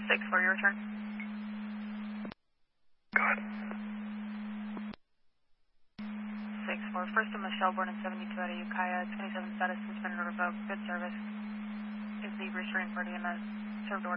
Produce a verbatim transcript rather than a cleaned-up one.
six four, your return. Good. six four, first to Michelle, born in seventy-two out of Ukiah, twenty-seven status, suspended or revoked, good service. Is the restraint party in a served order?